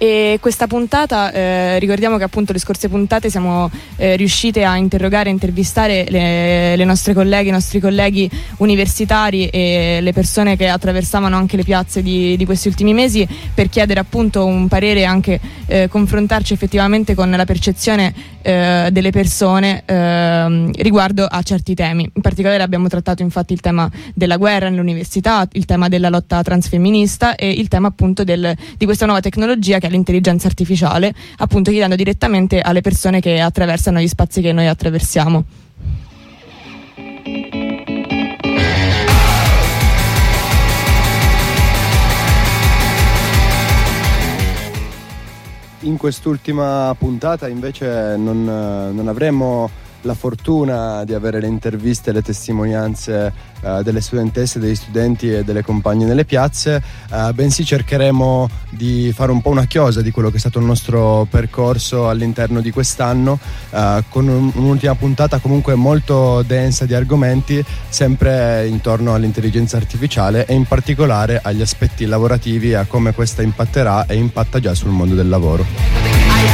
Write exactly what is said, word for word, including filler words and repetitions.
E questa puntata, eh, ricordiamo che appunto le scorse puntate siamo eh, riuscite a interrogare e intervistare le, le nostre colleghe, i nostri colleghi universitari e le persone che attraversavano anche le piazze di, di questi ultimi mesi, per chiedere appunto un parere e anche eh, confrontarci effettivamente con la percezione eh, delle persone eh, riguardo a certi temi. In particolare abbiamo trattato infatti il tema della guerra nell'università, il tema della lotta transfemminista e il tema appunto del, di questa nuova tecnologia che è l'intelligenza artificiale, appunto chiedendo direttamente alle persone che attraversano gli spazi che noi attraversiamo. In quest'ultima puntata invece non, non avremo la fortuna di avere le interviste e le testimonianze uh, delle studentesse, degli studenti e delle compagne nelle piazze, uh, bensì cercheremo di fare un po' una chiosa di quello che è stato il nostro percorso all'interno di quest'anno, uh, con un, un'ultima puntata comunque molto densa di argomenti, sempre intorno all'intelligenza artificiale e in particolare agli aspetti lavorativi, a come questa impatterà e impatta già sul mondo del lavoro.